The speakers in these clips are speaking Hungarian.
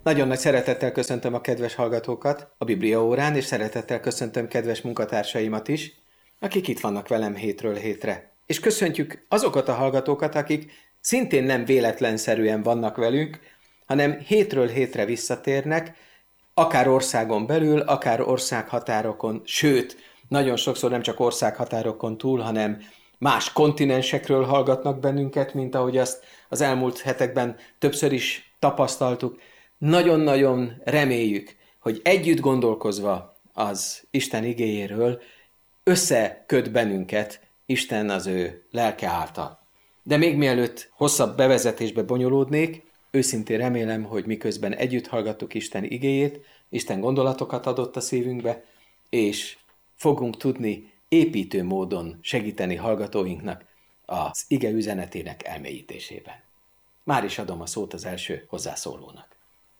Nagyon nagy szeretettel köszöntöm a kedves hallgatókat a Biblia órán, és szeretettel köszöntöm kedves munkatársaimat is, akik itt vannak velem hétről hétre. És köszöntjük azokat a hallgatókat, akik szintén nem véletlenszerűen vannak velünk, hanem hétről hétre visszatérnek, akár országon belül, akár országhatárokon, sőt, nagyon sokszor nem csak országhatárokon túl, hanem más kontinensekről hallgatnak bennünket, mint ahogy azt az elmúlt hetekben többször is tapasztaltuk. Nagyon-nagyon reméljük, hogy együtt gondolkozva az Isten igéjéről összeköt bennünket Isten az ő lelke által. De még mielőtt hosszabb bevezetésbe bonyolódnék, őszintén remélem, hogy miközben együtt hallgattuk Isten igéjét, Isten gondolatokat adott a szívünkbe, és fogunk tudni építő módon segíteni hallgatóinknak az ige üzenetének elmélyítésében. Már is adom a szót az első hozzászólónak.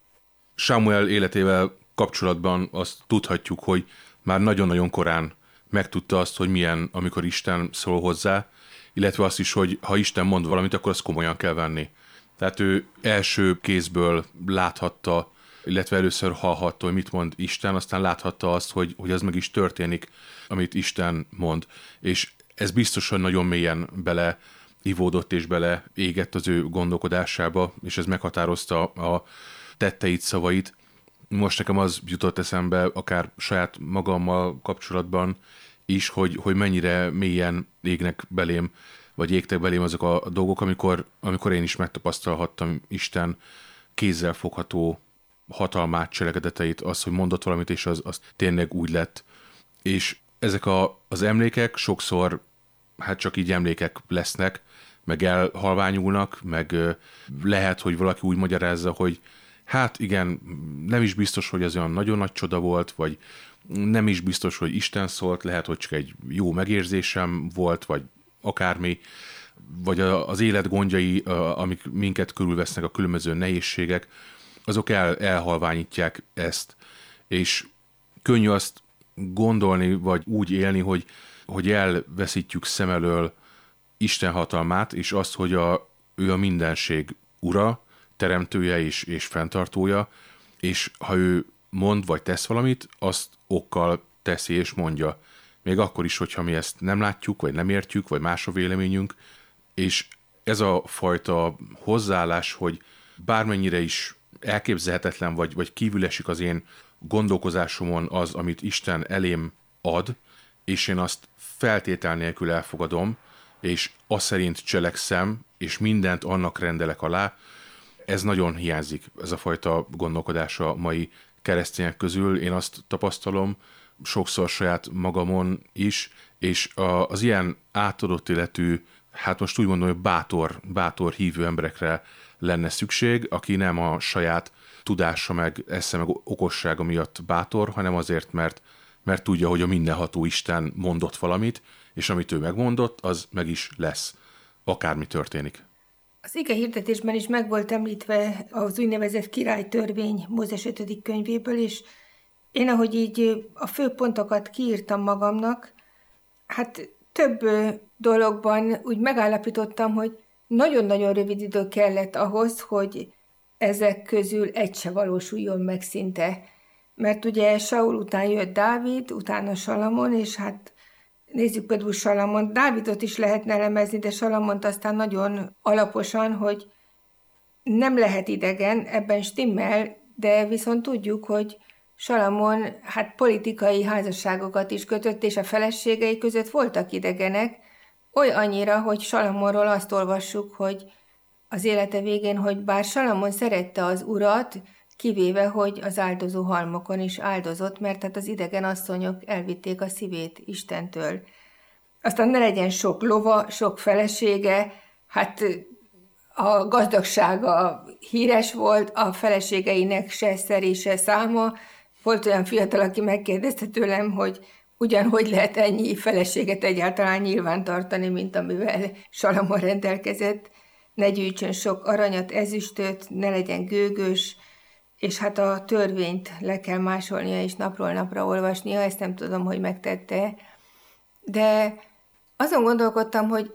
Sámuel életével kapcsolatban azt tudhatjuk, hogy már nagyon-nagyon korán megtudta azt, hogy milyen, amikor Isten szól hozzá, illetve azt is, hogy ha Isten mond valamit, akkor azt komolyan kell venni. Tehát ő első kézből láthatta, illetve először hallhatta, hogy mit mond Isten, aztán láthatta azt, hogy az meg is történik, amit Isten mond. És ez biztosan nagyon mélyen bele ivódott és bele égett az ő gondolkodásába, és ez meghatározta a tetteit, szavait. Most nekem az jutott eszembe, akár saját magammal kapcsolatban is, hogy mennyire mélyen égnek belém, vagy égtek belém azok a dolgok, amikor én is megtapasztalhattam Isten kézzel fogható hatalmát, cselekedeteit, az, hogy mondott valamit, és az tényleg úgy lett. És ezek az emlékek sokszor hát csak így emlékek lesznek, meg elhalványulnak, meg lehet, hogy valaki úgy magyarázza, hogy hát igen, nem is biztos, hogy ez olyan nagyon nagy csoda volt, vagy nem is biztos, hogy Isten szólt, lehet, hogy csak egy jó megérzésem volt, vagy akármi, vagy az élet gondjai, amik minket körülvesznek, a különböző nehézségek, azok elhalványítják ezt. És könnyű azt gondolni, vagy úgy élni, hogy elveszítjük szem elől Isten hatalmát, és azt, hogy ő a mindenség ura, teremtője és fenntartója, és ha ő mond vagy tesz valamit, azt okkal teszi és mondja. Még akkor is, hogyha mi ezt nem látjuk, vagy nem értjük, vagy más a véleményünk, és ez a fajta hozzáállás, hogy bármennyire is elképzelhetetlen, vagy kívül esik az én gondolkozásomon az, amit Isten elém ad, és én azt feltétel nélkül elfogadom, és azt szerint cselekszem, és mindent annak rendelek alá, ez nagyon hiányzik, ez a fajta gondolkodás a mai keresztények közül. Én azt tapasztalom sokszor saját magamon is, és az ilyen átadott életű, hát most úgy mondom, hogy bátor hívő emberekre lenne szükség, aki nem a saját tudása, meg esze, meg okossága miatt bátor, hanem azért, mert tudja, hogy a mindenható Isten mondott valamit, és amit ő megmondott, az meg is lesz. Akármi történik. Az ige hirdetésben is meg volt említve az úgynevezett királytörvény Mózes 5. könyvéből, és én ahogy így a fő pontokat kiírtam magamnak, hát több dologban úgy megállapítottam, hogy nagyon-nagyon rövid idő kellett ahhoz, hogy ezek közül egy se valósuljon meg szinte. Mert ugye Saul után jött Dávid, utána Salamon, és hát nézzük például Salamont. Dávidot is lehetne elemezni, de Salamont aztán nagyon alaposan, hogy nem lehet idegen, ebben stimmel, de viszont tudjuk, hogy Salamon hát politikai házasságokat is kötött, és a feleségei között voltak idegenek, oly annyira, hogy Salamonról azt olvassuk, hogy az élete végén, hogy bár Salamon szerette az urat, kivéve, hogy az áldozó halmokon is áldozott, mert hát az idegen asszonyok elvitték a szívét Istentől. Aztán ne legyen sok lova, sok felesége, hát a gazdagsága híres volt, a feleségeinek se szeri, se száma. Volt olyan fiatal, aki megkérdezte tőlem, hogy ugyanhogy lehet ennyi feleséget egyáltalán nyilván tartani, mint amivel Salamon rendelkezett. Ne gyűjtsön sok aranyat, ezüstöt, ne legyen gőgös, és hát a törvényt le kell másolnia és napról napra olvasnia, ezt nem tudom, hogy megtette. De azon gondolkodtam, hogy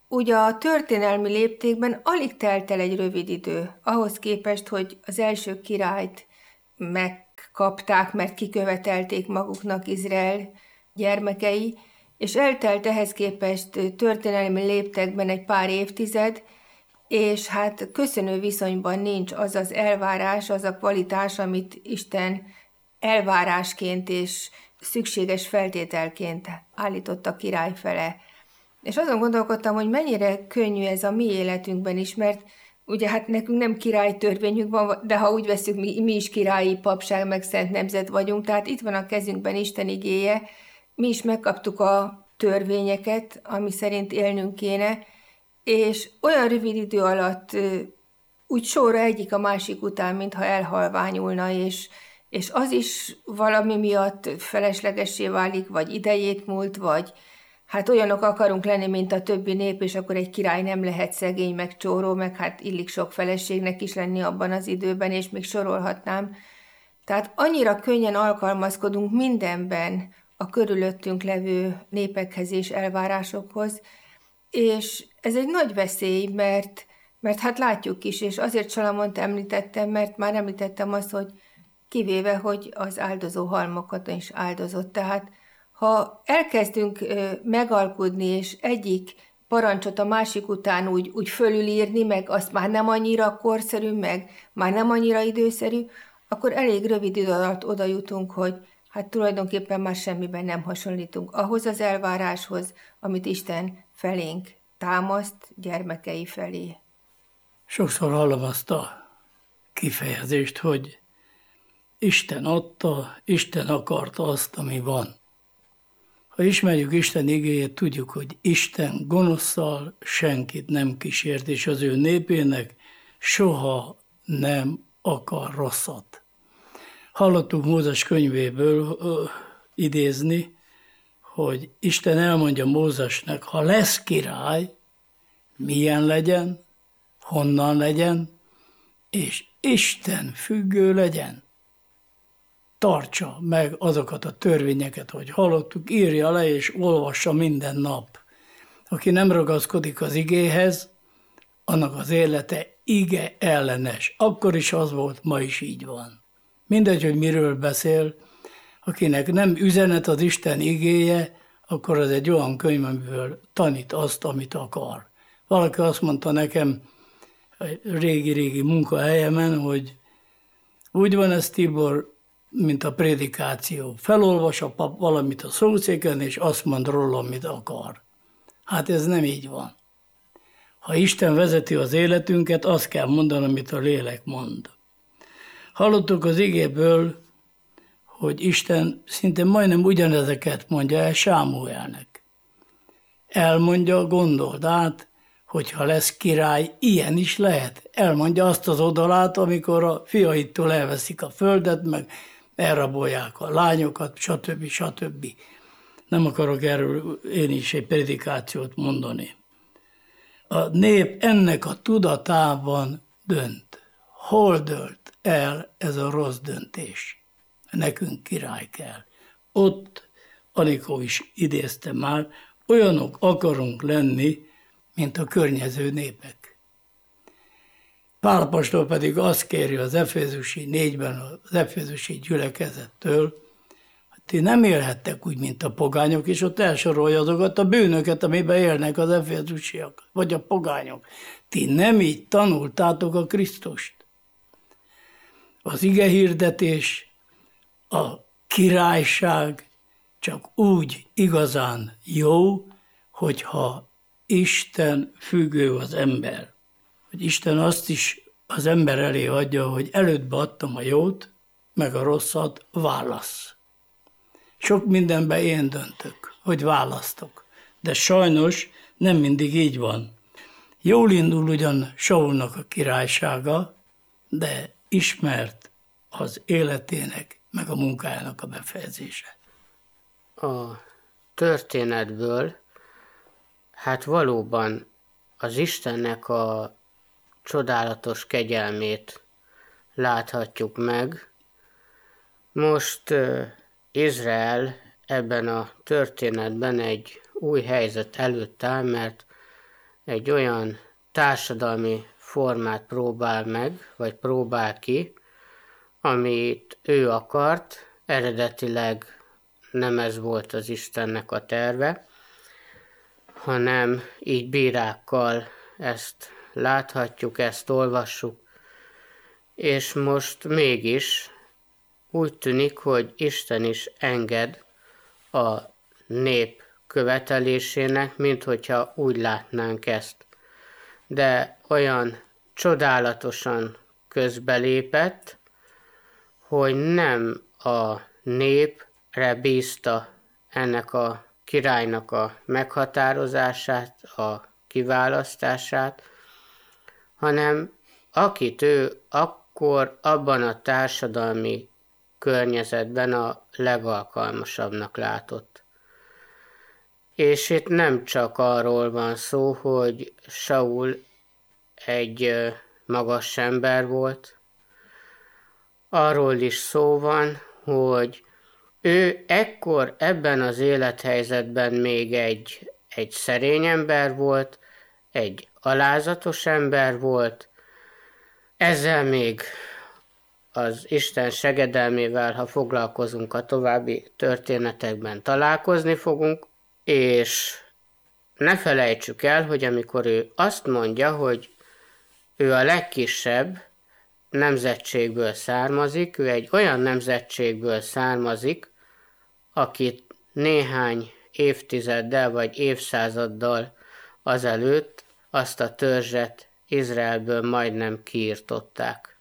ugye a történelmi léptékben alig telt el egy rövid idő, ahhoz képest, hogy az első királyt megkapták, mert kikövetelték maguknak Izrael gyermekei, és eltelt ehhez képest történelmi léptékben egy pár évtized, és hát köszönő viszonyban nincs az az elvárás, az a kvalitás, amit Isten elvárásként és szükséges feltételként állított a király fele. És azon gondolkodtam, hogy mennyire könnyű ez a mi életünkben is, mert ugye hát nekünk nem királytörvényünk van, de ha úgy veszük, mi is királyi papság, meg szent nemzet vagyunk, tehát itt van a kezünkben Isten igéje, mi is megkaptuk a törvényeket, ami szerint élnünk kéne, és olyan rövid idő alatt úgy sorra egyik a másik után, mintha elhalványulna, és az is valami miatt feleslegessé válik, vagy idejét múlt, vagy hát olyanok akarunk lenni, mint a többi nép, és akkor egy király nem lehet szegény, meg csóró, meg hát illik sok feleségnek is lenni abban az időben, és még sorolhatnám. Tehát annyira könnyen alkalmazkodunk mindenben a körülöttünk levő népekhez és elvárásokhoz, és ez egy nagy veszély, mert hát látjuk is, és azért Salamont említettem, mert már említettem azt, hogy kivéve, hogy az áldozó halmokat is áldozott. Tehát ha elkezdünk megalkudni, és egyik parancsot a másik után úgy fölülírni, meg azt már nem annyira korszerű, meg már nem annyira időszerű, akkor elég rövid idő alatt oda jutunk, hogy hát tulajdonképpen már semmiben nem hasonlítunk ahhoz az elváráshoz, amit Isten felénk támaszt gyermekei felé. Sokszor hallom azt a kifejezést, hogy Isten adta, Isten akarta azt, ami van. Ha ismerjük Isten igéjét, tudjuk, hogy Isten gonoszszal senkit nem kísért, és az ő népének soha nem akar rosszat. Hallottuk Mózes könyvéből idézni, hogy Isten elmondja Mózesnek, ha lesz király, milyen legyen, honnan legyen, és Isten függő legyen. Tartsa meg azokat a törvényeket, hogy hallottuk, írja le és olvassa minden nap. Aki nem ragaszkodik az igéhez, annak az élete ige ellenes. Akkor is az volt, ma is így van. Mindegy, hogy miről beszél, akinek nem üzenet az Isten igéje, akkor az egy olyan könyv, amiből tanít azt, amit akar. Valaki azt mondta nekem régi-régi munkahelyemen, hogy úgy van ez, Tibor, mint a prédikáció. Felolvas a pap valamit a szószéken, és azt mond róla, amit akar. Hát ez nem így van. Ha Isten vezeti az életünket, azt kell mondani, amit a lélek mond. Hallottuk az igéből, hogy Isten szinte majdnem ugyanezeket mondja el Sámuelnek. Elmondja, gondold át, hogyha lesz király, ilyen is lehet. Elmondja azt az oldalát, amikor a fiaitól elveszik a földet, meg elrabolják a lányokat, stb. Nem akarok erről én is egy predikációt mondani. A nép ennek a tudatában dönt. Hol dölt el ez a rossz döntés? Nekünk király kell. Ott, Anikó is idézte már, olyanok akarunk lenni, mint a környező népek. Pál apostol pedig azt kéri az Efézusi 4-ben az efézusi gyülekezettől, hogy ti nem élhettek úgy, mint a pogányok, és ott elsorolja azokat a bűnöket, amiben élnek az efézusiak, vagy a pogányok. Ti nem így tanultátok a Krisztust. Az igehirdetés, a királyság csak úgy igazán jó, hogyha Isten függő az ember. Hogy Isten azt is az ember elé adja, hogy előttbe adtam a jót, meg a rosszat, válasz. Sok mindenben én döntök, hogy választok. De sajnos nem mindig így van. Jól indul ugyan Saulnak a királysága, de ismert az életének, meg a munkájának a befejezése. A történetből hát valóban az Istennek a csodálatos kegyelmét láthatjuk meg. Most Izrael ebben a történetben egy új helyzet előtt áll, mert egy olyan társadalmi formát próbál meg, vagy próbál ki, amit ő akart, eredetileg nem ez volt az Istennek a terve, hanem így bírákkal ezt láthatjuk, ezt olvassuk, és most mégis úgy tűnik, hogy Isten is enged a nép követelésének, mint hogyha úgy látnánk ezt. De olyan csodálatosan közbelépett, hogy nem a népre bízta ennek a királynak a meghatározását, a kiválasztását, hanem akit ő akkor abban a társadalmi környezetben a legalkalmasabbnak látott. És itt nem csak arról van szó, hogy Saul egy magas ember volt, arról is szó van, hogy ő ekkor ebben az élethelyzetben még egy szerény ember volt, egy alázatos ember volt, ezzel még az Isten segedelmével, ha foglalkozunk a további történetekben, találkozni fogunk, és ne felejtsük el, hogy amikor ő azt mondja, hogy ő a legkisebb nemzetségből származik, ő egy olyan nemzetségből származik, akit néhány évtizeddel vagy évszázaddal azelőtt azt a törzset Izraelből majdnem kiirtották.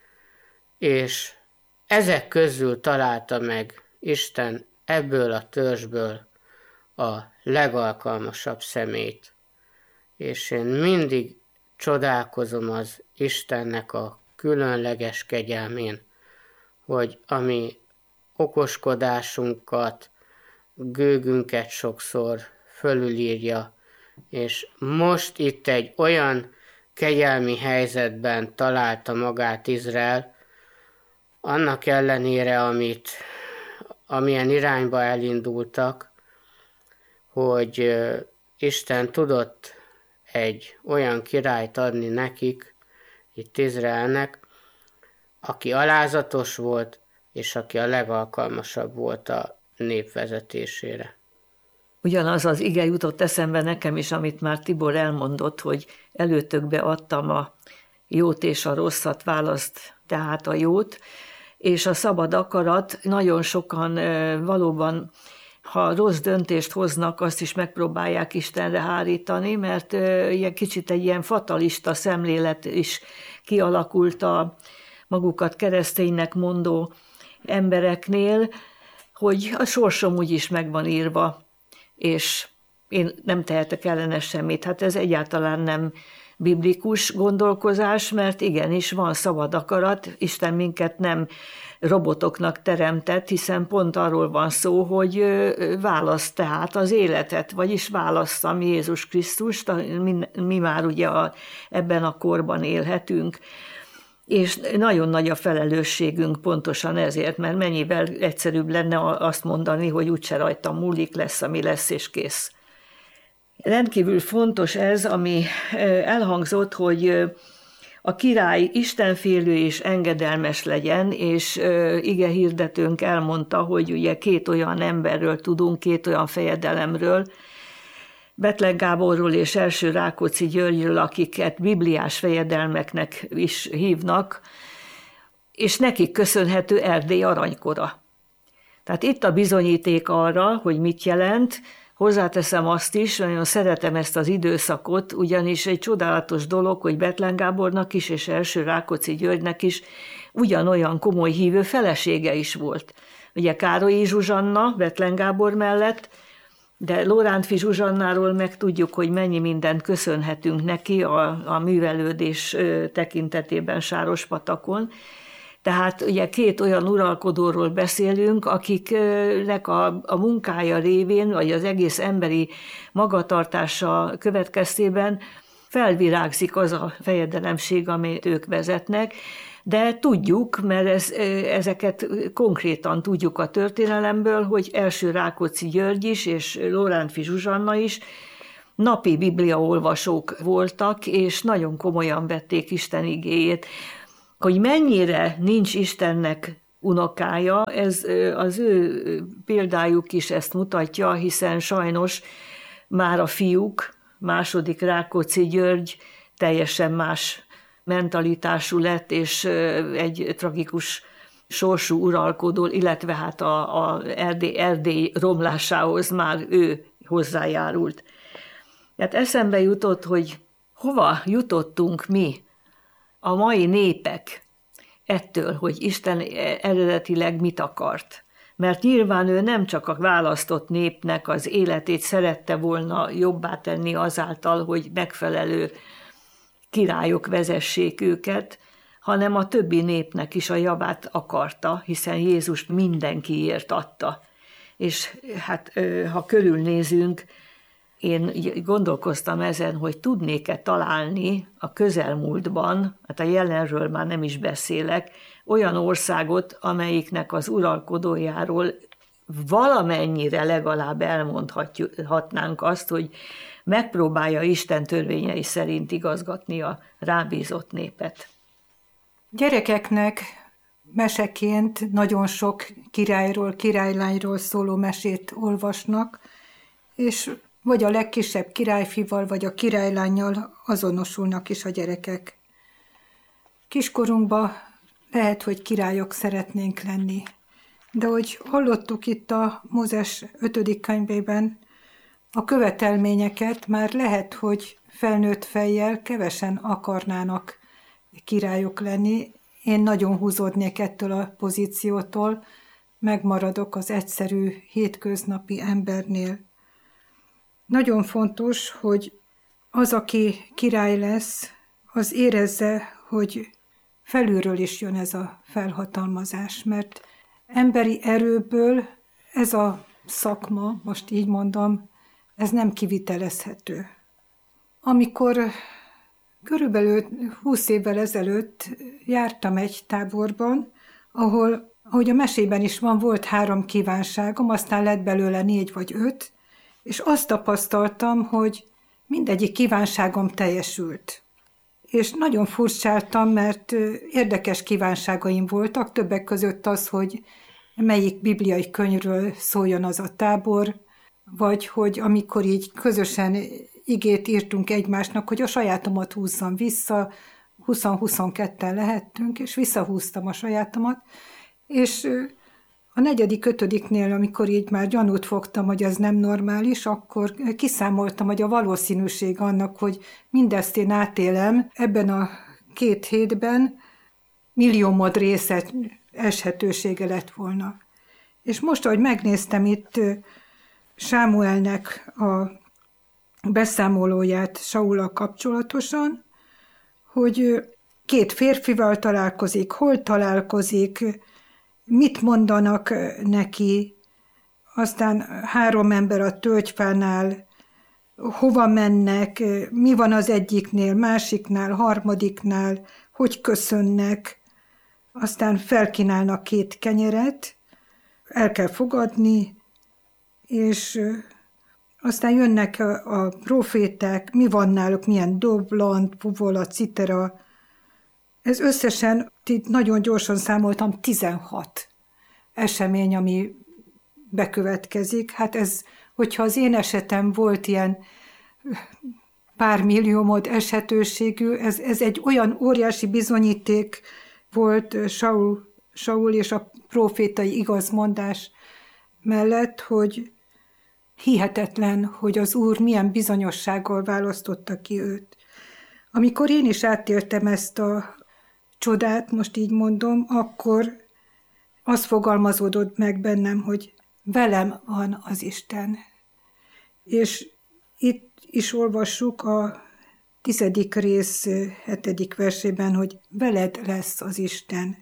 És ezek közül találta meg Isten ebből a törzsből a legalkalmasabb személyt. És én mindig csodálkozom az Istennek a különleges kegyelmén, hogy ami okoskodásunkat, gőgünket sokszor fölülírja, és most itt egy olyan kegyelmi helyzetben találta magát Izrael, annak ellenére, amilyen irányba elindultak, hogy Isten tudott egy olyan királyt adni nekik, itt Izraelnek, aki alázatos volt, és aki a legalkalmasabb volt a nép vezetésére. Ugyanaz az ige jutott eszembe nekem is, amit már Tibor elmondott, hogy előtökbe adtam a jót és a rosszat, választ tehát a jót, és a szabad akarat, nagyon sokan valóban, ha rossz döntést hoznak, azt is megpróbálják Istenre hárítani, mert ilyen kicsit egy ilyen fatalista szemlélet is kialakult a magukat kereszténynek mondó embereknél, hogy a sorsom úgyis meg van írva, és én nem tehetek ellene semmit. Hát ez egyáltalán nem biblikus gondolkozás, mert igenis van szabad akarat, Isten minket nem robotoknak teremtett, hiszen pont arról van szó, hogy választ tehát az életet, vagyis válassza mi Jézus Krisztust, mi már ugye ebben a korban élhetünk. És nagyon nagy a felelősségünk pontosan ezért, mert mennyivel egyszerűbb lenne azt mondani, hogy úgyse rajtam múlik, lesz, ami lesz, és kész. Rendkívül fontos ez, ami elhangzott, hogy a király istenfélő és engedelmes legyen, és igehirdetőnk elmondta, hogy ugye két olyan emberről tudunk, két olyan fejedelemről, Bethlen Gáborról és első Rákóczi Györgyről, akiket bibliás fejedelmeknek is hívnak, és nekik köszönhető Erdély aranykora. Tehát itt a bizonyíték arra, hogy mit jelent. Hozzáteszem azt is, nagyon szeretem ezt az időszakot, ugyanis egy csodálatos dolog, hogy Bethlen Gábornak is és első Rákóczi Györgynek is ugyanolyan komoly hívő felesége is volt. Ugye Károlyi Zsuzsanna Bethlen Gábor mellett, de Lorántfi Zsuzsannáról meg tudjuk, hogy mennyi mindent köszönhetünk neki a művelődés tekintetében Sárospatakon. Tehát ugye két olyan uralkodóról beszélünk, akiknek a munkája révén, vagy az egész emberi magatartása következtében felvirágzik az a fejedelemség, amit ők vezetnek, de tudjuk, mert ezeket konkrétan tudjuk a történelemből, hogy első Rákóczi György is, és Lorántfi Zsuzsanna is napi bibliaolvasók voltak, és nagyon komolyan vették Isten igéjét. Hogy mennyire nincs Istennek unokája, ez az ő példájuk is ezt mutatja, hiszen sajnos már a fiúk, második Rákóczi György teljesen más mentalitású lett, és egy tragikus sorsú uralkodó, illetve hát a Erdély romlásához már ő hozzájárult. Hát eszembe jutott, hogy hova jutottunk mi, a mai népek, ettől, hogy Isten eredetileg mit akart. Mert nyilván ő nem csak a választott népnek az életét szerette volna jobbá tenni azáltal, hogy megfelelő királyok vezessék őket, hanem a többi népnek is a javát akarta, hiszen Jézust mindenkiért adta. És hát ha körülnézünk, én gondolkoztam ezen, hogy tudnék-e találni a közelmúltban, hát a jelenről már nem is beszélek, olyan országot, amelyiknek az uralkodójáról valamennyire legalább elmondhatnánk azt, hogy megpróbálja Isten törvényei szerint igazgatni a rábízott népet. Gyerekeknek meseként nagyon sok királyról, királylányról szóló mesét olvasnak, és vagy a legkisebb királyfival, vagy a királylánnyal azonosulnak is a gyerekek. Kiskorunkban lehet, hogy királyok szeretnénk lenni, de hogy hallottuk itt a Mózes 5. könyvében, a követelményeket már lehet, hogy felnőtt fejjel kevesen akarnának királyok lenni. Én nagyon húzódnék ettől a pozíciótól, megmaradok az egyszerű, hétköznapi embernél. Nagyon fontos, hogy az, aki király lesz, az érezze, hogy felülről is jön ez a felhatalmazás, mert emberi erőből ez a szakma, most így mondom, ez nem kivitelezhető. Amikor körülbelül 20 évvel ezelőtt jártam egy táborban, ahol, ahogy a mesében is van, volt 3 kívánságom, aztán lett belőle 4 vagy 5, és azt tapasztaltam, hogy mindegyik kívánságom teljesült. És nagyon furcsáltam, mert érdekes kívánságaim voltak, többek között az, hogy melyik bibliai könyvről szóljon az a tábor, vagy hogy amikor így közösen igét írtunk egymásnak, hogy a sajátomat húzzam vissza, 20-22-en lehettünk, és visszahúztam a sajátomat, és a 4., 5-nél, amikor így már gyanút fogtam, hogy ez nem normális, akkor kiszámoltam, hogy a valószínűség annak, hogy mindezt én átélem, ebben a 2 hétben milliómod része eshetősége lett volna. És most, ahogy megnéztem itt Sámuelnek a beszámolóját Saullal kapcsolatosan, hogy 2 férfival találkozik, hol találkozik, mit mondanak neki, aztán 3 ember a tölgyfánál, hova mennek, mi van az egyiknél, másiknál, harmadiknál, hogy köszönnek, aztán felkínálnak 2 kenyeret, el kell fogadni, és aztán jönnek a proféták, mi van náluk, milyen doblant, puvola, citera. Ez összesen, itt nagyon gyorsan számoltam, 16 esemény, ami bekövetkezik. Hát ez, hogyha az én esetem volt ilyen pár milliómod eshetőségű, ez egy olyan óriási bizonyíték volt Saul és a profétai igazmondás mellett, hogy hihetetlen, hogy az Úr milyen bizonyossággal választotta ki őt. Amikor én is átéltem ezt a csodát, most így mondom, akkor az fogalmazódott meg bennem, hogy velem van az Isten. És itt is olvassuk a 10. rész 7. versében, hogy veled lesz az Isten.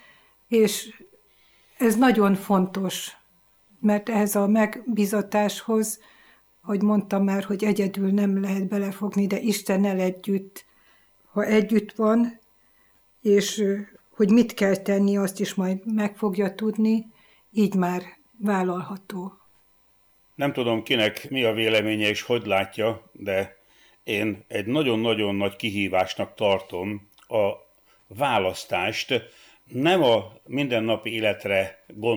És ez nagyon fontos, mert ehhez a megbízatáshoz, hogy mondtam már, hogy egyedül nem lehet belefogni, de Istennel együtt, ha együtt van, és hogy mit kell tenni, azt is majd meg fogja tudni, így már vállalható. Nem tudom, kinek mi a véleménye és hogy látja, de én egy nagyon-nagyon nagy kihívásnak tartom a választást, nem a mindennapi életre